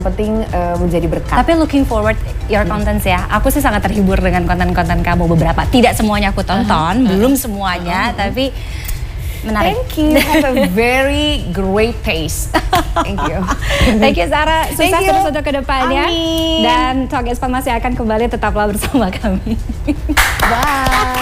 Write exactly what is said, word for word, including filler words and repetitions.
penting uh, menjadi berkat. Tapi looking forward your contents ya. Aku sih sangat terhibur dengan konten-konten kamu beberapa. Tidak semuanya aku tonton, uh -huh. belum semuanya, uh -huh. tapi menarik. Thank you. Have a very great taste. Thank you. Thank you Sarah. Sukses Thank you. terus untuk kedepannya. Amin. Dan Talk Expand masih akan kembali, tetaplah bersama kami. Bye.